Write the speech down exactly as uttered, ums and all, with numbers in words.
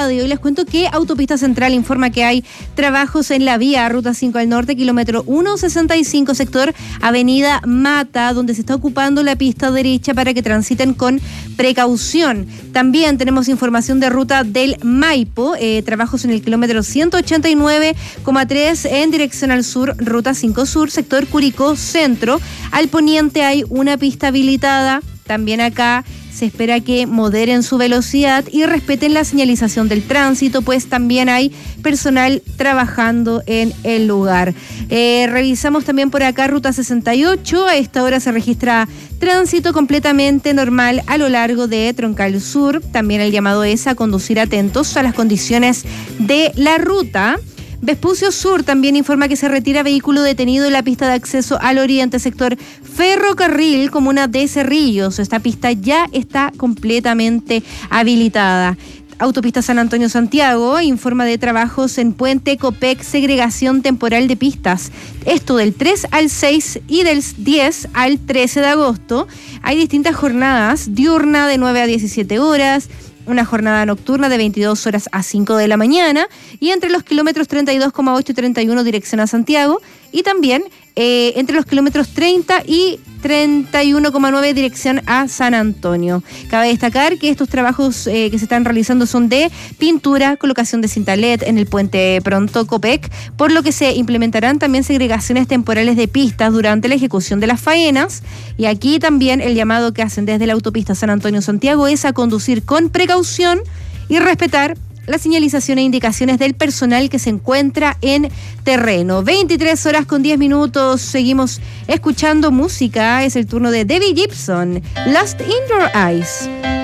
jornada de hoy les cuento que Autopista Central informa que hay trabajos en la vía Ruta cinco al norte, kilómetro ciento sesenta y cinco, sector Avenida Mata, donde se está ocupando la pista derecha para que transiten con precaución. También tenemos información de Ruta del Maipo, eh, trabajos en el kilómetro ciento ochenta y nueve coma tres en dirección al sur, Ruta cinco Sur, sector Curicó Centro. Al poniente hay una pista habilitada. También acá se espera que moderen su velocidad y respeten la señalización del tránsito, pues también hay personal trabajando en el lugar. Eh, revisamos también por acá Ruta sesenta y ocho. A esta hora se registra tránsito completamente normal a lo largo de Troncal Sur. También el llamado es a conducir atentos a las condiciones de la ruta. Vespucio Sur también informa que se retira vehículo detenido en la pista de acceso al oriente, sector Ferrocarril, comuna de Cerrillos. Esta pista ya está completamente habilitada. Autopista San Antonio-Santiago informa de trabajos en Puente Copec, segregación temporal de pistas. Esto del tres al seis y del diez al trece de agosto. Hay distintas jornadas, diurna de nueve a diecisiete horas, una jornada nocturna de veintidós horas a cinco de la mañana, y entre los kilómetros treinta y dos coma ocho y treinta y uno dirección a Santiago, y también eh, entre los kilómetros treinta y treinta y uno coma nueve dirección a San Antonio. Cabe destacar que estos trabajos eh, que se están realizando son de pintura, colocación de cinta L E D en el puente Pronto Copec, por lo que se implementarán también segregaciones temporales de pistas durante la ejecución de las faenas. Y aquí también el llamado que hacen desde la autopista San Antonio-Santiago es a conducir con precaución y respetar la señalización e indicaciones del personal que se encuentra en terreno. veintitrés horas con diez minutos, seguimos escuchando música. Es el turno de Debbie Gibson, Lost in Your Eyes.